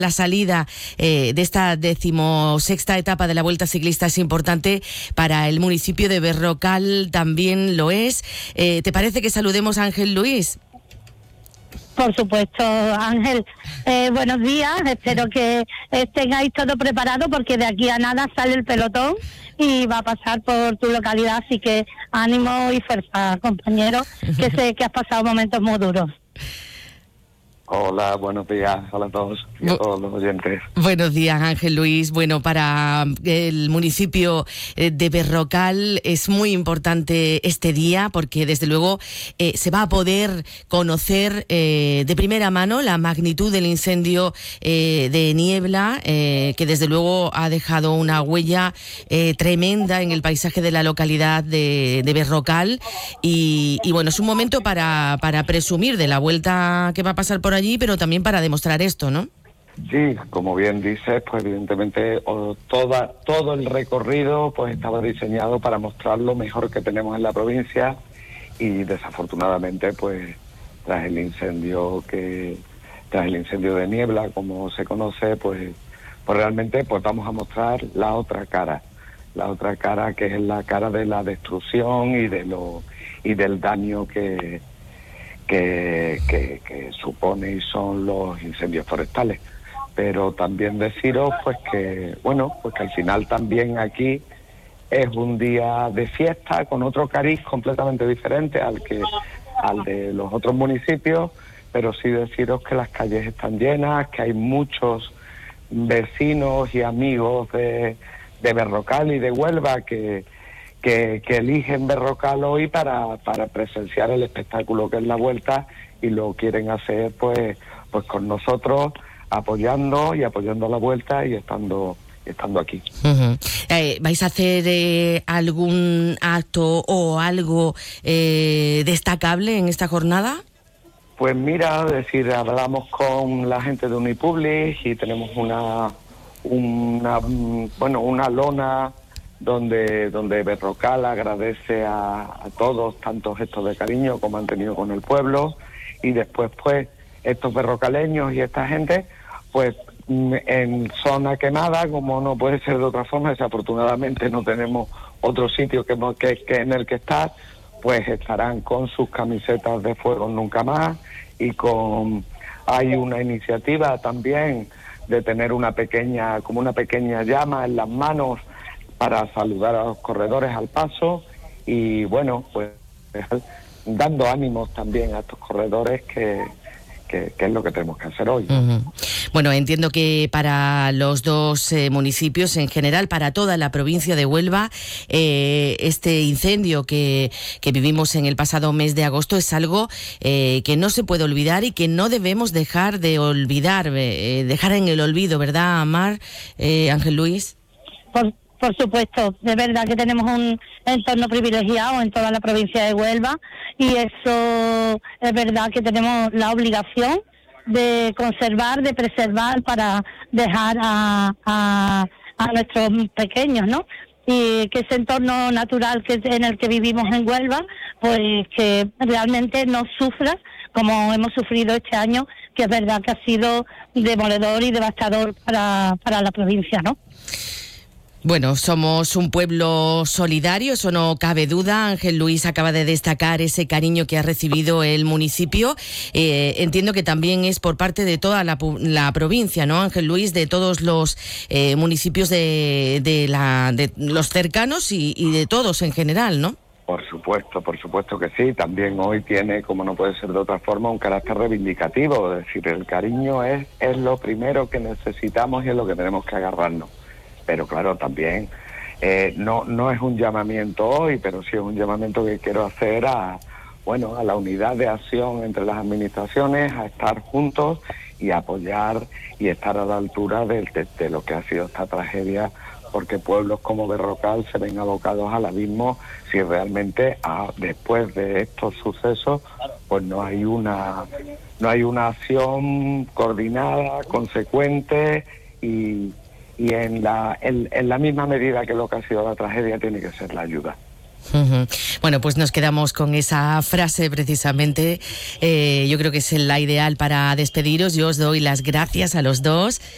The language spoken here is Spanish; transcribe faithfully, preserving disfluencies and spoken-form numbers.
La salida eh, de esta decimosexta etapa de la Vuelta Ciclista es importante para el municipio de Berrocal, también lo es. Eh, ¿Te parece que saludemos a Ángel Luis? Por supuesto, Ángel. Eh, buenos días, espero que tengáis todo preparado porque de aquí a nada sale el pelotón y va a pasar por tu localidad, así que ánimo y fuerza, compañero, que sé que has pasado momentos muy duros. Hola, buenos días a todos y a todos los oyentes. Buenos días, Ángel Luis. Bueno, para el municipio de Berrocal es muy importante este día porque desde luego eh, se va a poder conocer eh, de primera mano la magnitud del incendio eh, de Niebla, eh, que desde luego ha dejado una huella eh, tremenda en el paisaje de la localidad de, de Berrocal y, y bueno, es un momento para, para presumir de la vuelta que va a pasar por allí, pero también para demostrar esto, ¿no? Sí, como bien dices, pues evidentemente o toda, todo el recorrido pues estaba diseñado para mostrar lo mejor que tenemos en la provincia y desafortunadamente pues tras el incendio que tras el incendio de Niebla, como se conoce, pues, pues realmente pues vamos a mostrar la otra cara, la otra cara que es la cara de la destrucción y de lo y del daño que Que, que, que supone y son los incendios forestales. Pero también deciros pues que, bueno, pues que al final también aquí es un día de fiesta con otro cariz completamente diferente al que al de los otros municipios, pero sí deciros que las calles están llenas, que hay muchos vecinos y amigos de, de Berrocal y de Huelva que Que, que eligen Berrocal hoy para, para presenciar el espectáculo que es la vuelta y lo quieren hacer pues pues con nosotros, apoyando y apoyando la vuelta y estando estando aquí. Uh-huh. Eh, ¿Vais a hacer eh, algún acto o algo eh, destacable en esta jornada? Pues mira, es decir, hablamos con la gente de Unipublic y tenemos una una bueno una lona donde donde Berrocal agradece a, a todos tantos gestos de cariño como han tenido con el pueblo, y después pues estos berrocaleños y esta gente pues en zona quemada, como no puede ser de otra forma, desafortunadamente no tenemos otro sitio que, que, que en el que estar, pues estarán con sus camisetas de Fuego Nunca Más, y con hay una iniciativa también de tener una pequeña como una pequeña llama en las manos para saludar a los corredores al paso y bueno, pues dando ánimos también a estos corredores que, que, que es lo que tenemos que hacer hoy. Uh-huh. Bueno, entiendo que para los dos eh, municipios, en general, para toda la provincia de Huelva, eh, este incendio que, que vivimos en el pasado mes de agosto es algo eh, que no se puede olvidar y que no debemos dejar de olvidar, eh, dejar en el olvido, ¿verdad, Mar, eh, Ángel Luis? Por Por supuesto, de verdad que tenemos un entorno privilegiado en toda la provincia de Huelva y eso es verdad que tenemos la obligación de conservar, de preservar para dejar a, a, a nuestros pequeños, ¿no? Y que ese entorno natural que en el que vivimos en Huelva, pues que realmente no sufra como hemos sufrido este año, que es verdad que ha sido demoledor y devastador para, para la provincia, ¿no? Bueno, somos un pueblo solidario, eso no cabe duda. Ángel Luis acaba de destacar ese cariño que ha recibido el municipio. Eh, entiendo que también es por parte de toda la, la provincia, ¿no, Ángel Luis? De todos los eh, municipios de, de, la, de los cercanos y, y de todos en general, ¿no? Por supuesto, por supuesto que sí. También hoy tiene, como no puede ser de otra forma, un carácter reivindicativo. Es decir, el cariño es, es lo primero que necesitamos y es lo que tenemos que agarrarnos. Pero claro, también eh, no no es un llamamiento hoy, pero sí es un llamamiento que quiero hacer a bueno a la unidad de acción entre las administraciones, a estar juntos y apoyar y estar a la altura de, de, de lo que ha sido esta tragedia, porque pueblos como Berrocal se ven abocados al abismo si realmente a, después de estos sucesos pues no hay una no hay una acción coordinada, consecuente y y en la en, en la misma medida que lo que ha sido la tragedia tiene que ser la ayuda. Uh-huh. Bueno, pues nos quedamos con esa frase precisamente. Eh, yo creo que es la ideal para despediros. Yo os doy las gracias a los dos.